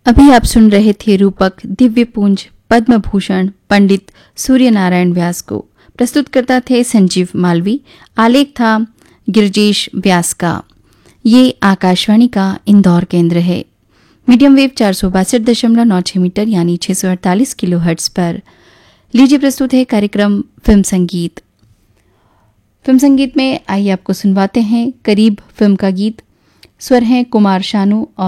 अभी आप सुन रहे थे रूपक दिव्यपुंज पद्म भूषण पंडित सूर्यनारायण व्यास को। प्रस्तुतकर्ता थे संजीव मालवी। आलेख था गिरजेश व्यास का। ये आकाशवाणी का इंदौर केंद्र है। मीडियम वेव 462.96 मीटर यानी 648 किलो हर्ट्ज पर। लीजिए प्रस्तुत है कार्यक्रम फिल्म संगीत। फिल्म संगीत में आइए आपको सुनवाते हैं करीब फिल्म का गीत। स्वर हैं कुमार शानू और